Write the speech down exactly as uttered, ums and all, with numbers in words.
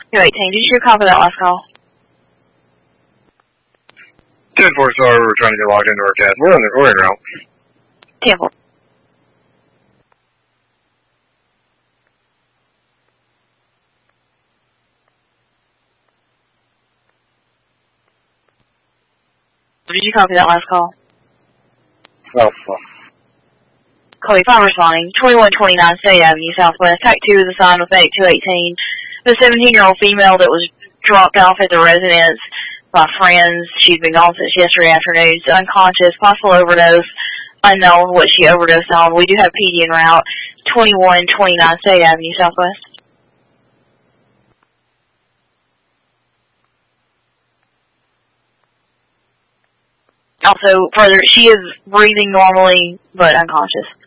two eighteen, did you copy that last call? ten four star, we're trying to get logged into our C A D. We're in, the, we're in route. ten four. Did you copy that last call? Oh, fuck. Cody five responding. twenty-one twenty-nine State Avenue, Southwest. Tac two is assigned with eight two eighteen. The seventeen-year-old female that was dropped off at the residence by friends. She'd been gone since yesterday afternoon. She's unconscious, possible overdose, unknown what she overdosed on. We do have P D en route. twenty-one twenty-nine State Avenue, Southwest. Also, further, she is breathing normally, but unconscious.